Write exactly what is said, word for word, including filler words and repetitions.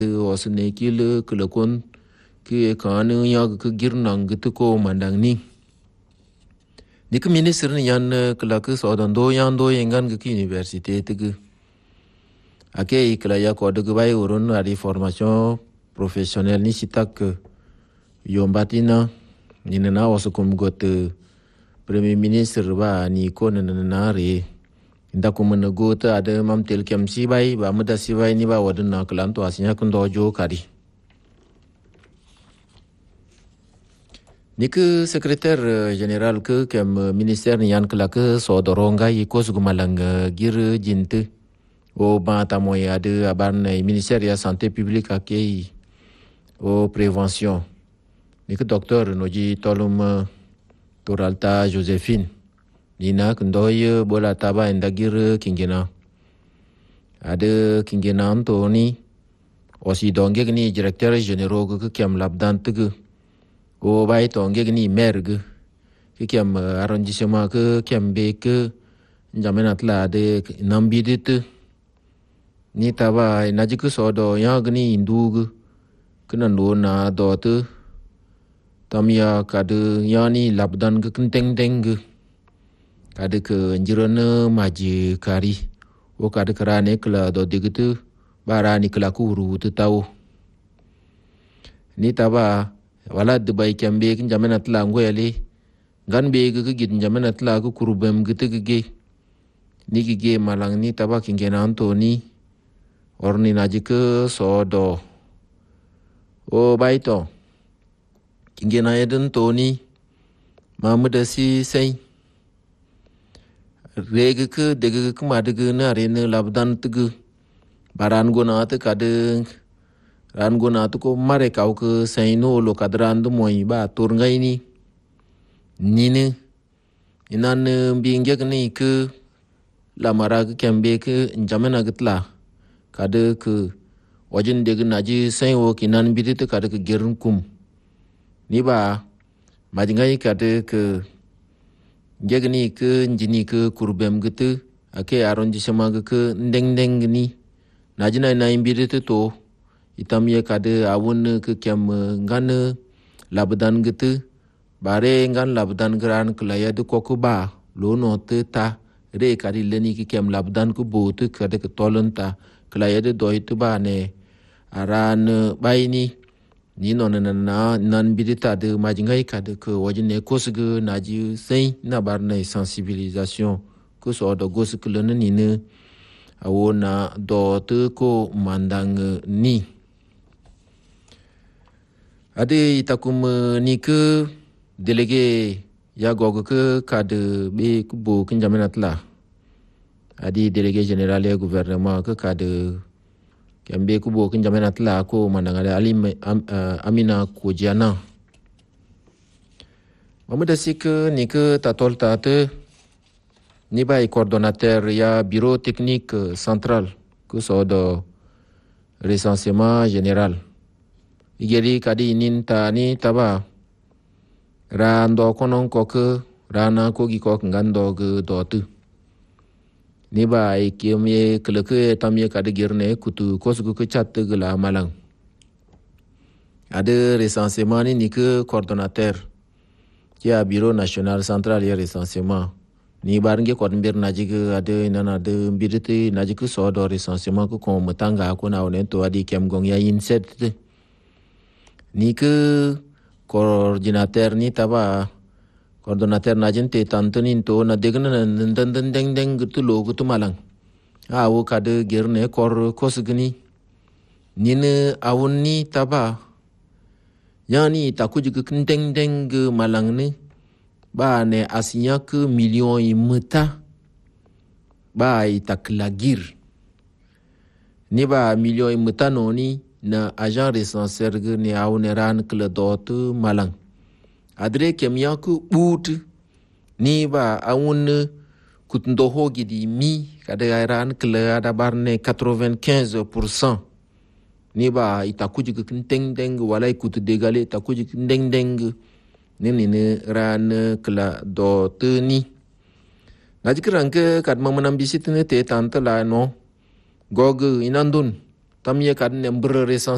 wasne kile kulakon ki kanu yag ke girnang gitu ko mandang ni nik minister ni yan kelak sodan do yan do yengan ke université tege ake ikla ya ko de bay urun ari formation professionnelle ni sitak yombatina ni na wasu kum got premier ministre ba ni ko na re inda kuma na gota ada mam tel kem si bay ba muda si bay ni ba wadun na klan to asinya kun dojo kari nik secrétaire général ke kem ministère ni yan kala ke so doronga yiko sugumalang gir jinte o ba tamoy ada aban ministère ya santé publique akei o prévention nik docteur noji tolum toralta Josephine Nina kundoy bola taba indagir kingena ada kingena Antoni osi donge ni directeur général ke kem labdan tege o bay tonge ni merg ke kem arrondissement ke kem be ke jamenat la de nambidit ni taba naji ke sodo yagni indug kenando na dot tamya kade yani labdan ke kenteng deng kade ke njirana maji kari o kade krane kla do digitu barani kla kuru tu tahu ni taba wala de bay kembe kin jamana tla ngoyale gan be ge gid jamana tla ku kurubem gitu ge ni ge malang ni taba kingena Antoni orni naji ke sodo o baito kingena eden toni mamuda si sei rege ke dege ke madege na rene labdan tege baran gona te kade ran gona to ko mare kaw ke saino lo kadran do moy ba tur ngai ni nine inan binge ni ke la mara ke kembe ke jamana gitla kade ke wajin dege naji sayo kinan bidite kade ke gerun kum ni ba majingai kade ke jegni ke njini ke kurbem gitu ake arrondissement ke ndeng ndeng ni najina na imbide to itam ye kade awun ke kem ngan labdan gitu bare ngan labdan gran klaya de koku ba lo no te ta re kadi leni ke kem labdan ku botu kade ke tolonta klaya de doit ba ne aran baini ni non na na nan bidita de majingai kade ke wajine kosge naji sei na barne sensibilisation ko so do goskle ni ne awona do te ko mandang ni ade itakum ni ke délégué ya gog ke kade be ku bo kin jamanatla adi délégué général ya gouvernement ke kade kembe ku bo kin jamana tla ko manangale ali am, uh, amina ko jana mamuda sik ni ke tatol tate ni bay coordonnateur ya bureau technique central ko so do recensement général igeri kadi nin ta ni taba rando konon ko ke rana ko gi ko ngando ge dotu ni ba ikiyome keleke tamye kade girne kutu kosgu ke chat gela malang ade recensement ni ke coordonnateur ya bureau national central ya recensement ni barnge ko mbir najige ade nana de mbirite najike so do recensement ko ko mutanga ko na onen to adi kem gong ya inset ni ke coordinateur ni taba coordonnateur najin te tantunin to na degna nan dan dan deng deng gitu lo gitu malang awu kade gerne kor kosgni nine awun ni taba yani takuju ke deng deng malang ni ba ne asinya ke million imeta ba itaklagir ni ba million imeta no ni na agent recenseur ni awun ran kle dot malang adre kemya ku but ni ba awun kutundo hogi di mi kada ran kle ada barne quatre-vingt-quinze pour cent ni ba itakuji ku teng deng wala kutu degale itakuji deng deng ni ni ran kla do tni najikran ke kad mamanam bisit ne te tantala no gog inandun tamye kad ne mbr